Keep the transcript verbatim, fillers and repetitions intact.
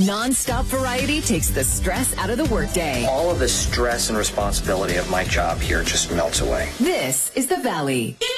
Non-stop variety takes the stress out of the workday. All of the stress and responsibility of my job here just melts away. This is The Valley.